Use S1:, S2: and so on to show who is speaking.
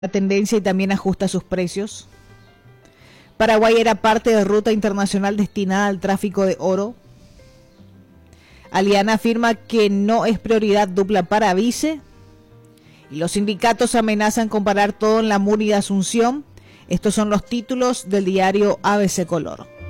S1: la tendencia y también ajusta sus precios. Paraguay era parte de ruta internacional destinada al tráfico de oro. Aliana afirma que no es prioridad dupla para Vice. Y los sindicatos amenazan con parar todo en la MUNI de Asunción. Estos son los títulos del diario ABC Color.